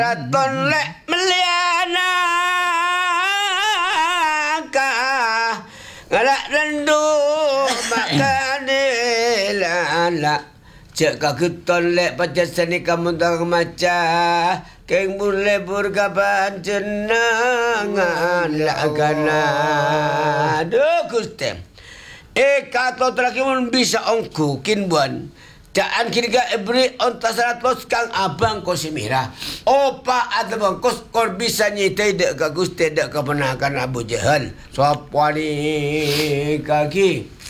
Raton lek meliana ka ngalak rendu makane lala cek kageton lek pacasani kamu tak maca keng bule burgaban jenengan lakana aduh Gusti kato terakhir bisa ongku kinbuan Daan kini ga ebri onta seratus kang abang ko si Mira. Opa ada bangkos kor bisa nyitai dek ka Gusti dek kebenakan Abu Jahal. Soap wali kaki.